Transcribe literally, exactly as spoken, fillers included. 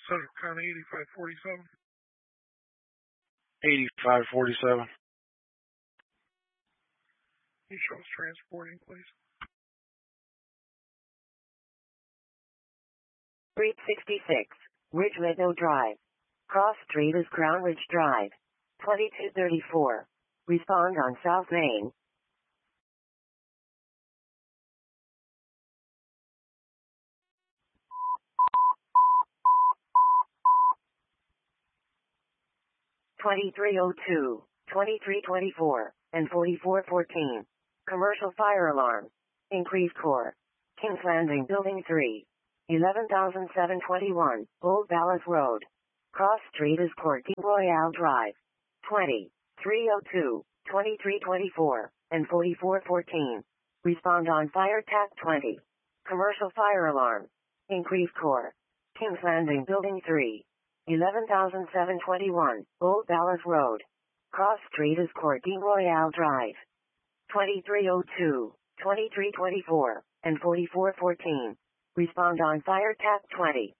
Central County eighty-five forty-seven. eighty-five forty-seven. Can you show us transporting, please? three sixty-six, Ridge Meadow Drive. Cross Street is Crown Ridge Drive. twenty-two thirty-four. Respond on South Main. twenty-three oh two, twenty-three twenty-four, and forty-four fourteen. Commercial fire alarm. Increased core. Kings Landing Building three. eleven thousand seven hundred twenty-one, Old Dallas Road. Cross Street is Court de Royale Drive. twenty-three oh two, twenty-three twenty-four, and forty-four fourteen. Respond on Fire T A C twenty. Commercial fire alarm. Increased core. Kings Landing Building three. eleven thousand seven hundred twenty-one, Old Dallas Road. Cross Street is Court de Royale Drive. twenty-three oh two, twenty-three twenty-four, and forty-four fourteen. Respond on Fire T A C twenty.